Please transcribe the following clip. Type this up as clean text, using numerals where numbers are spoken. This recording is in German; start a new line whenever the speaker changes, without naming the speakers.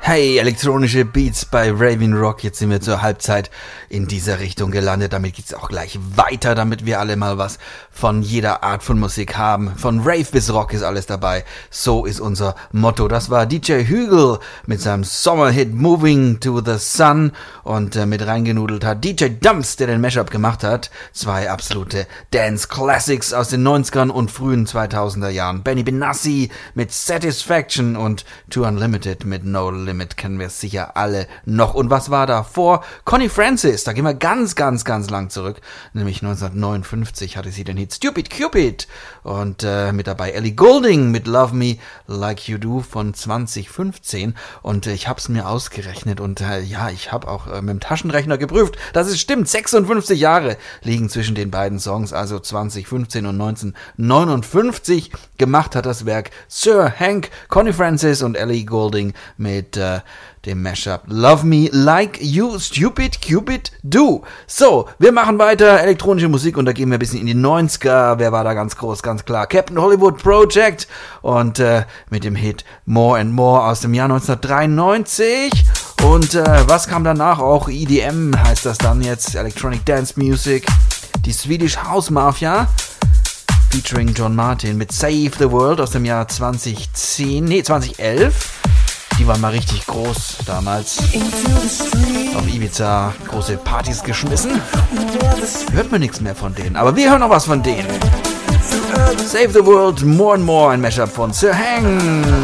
Hey, elektronische Beats bei Raven Rock. Jetzt sind wir zur Halbzeit in dieser Richtung gelandet. Damit geht's auch gleich weiter, damit wir alle mal was von jeder Art von Musik haben. Von Rave bis Rock ist alles dabei. So ist unser Motto. Das war DJ Hügel mit seinem Sommerhit Moving to the Sun. Und mit reingenudelt hat DJ Dumps, der den Mashup gemacht hat. Zwei absolute Dance Classics aus den 90ern und frühen 2000er Jahren. Benny Benassi mit Satisfaction und Too Unlimited mit No Limit kennen wir sicher alle noch. Und was war davor? Connie Francis, da gehen wir ganz lang zurück. Nämlich 1959 hatte sie den Hit Stupid Cupid. Und mit dabei Ellie Goulding mit Love Me Like You Do von 2015. Und ich habe es mir ausgerechnet und ich habe auch mit dem Taschenrechner geprüft, dass es stimmt. 56 Jahre liegen zwischen den beiden Songs, also 2015 und 1959. Gemacht hat das Werk Sir Hank, Connie Francis und Ellie Goulding mit dem Mashup Love Me Like You Stupid Cupid Do. So, wir machen weiter elektronische Musik und da gehen wir ein bisschen in die 90er. Wer war da ganz groß? Ganz klar Captain Hollywood Project und mit dem Hit More and More aus dem Jahr 1993. Und was kam danach? Auch EDM heißt das dann jetzt, Electronic Dance Music. Die Swedish House Mafia featuring John Martin mit Save the World aus dem Jahr 2011. Die waren mal richtig groß damals. Auf Ibiza große Partys geschmissen. Hört man nichts mehr von denen, aber wir hören noch was von denen. Save the World, More and More, ein Mashup von Sir Hang.